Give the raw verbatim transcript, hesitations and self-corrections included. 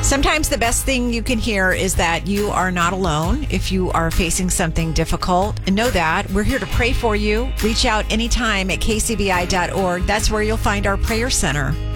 Sometimes the best thing you can hear is that you are not alone if you are facing something difficult. And know that we're here to pray for you. Reach out anytime at k c b i dot org. That's where you'll find our prayer center.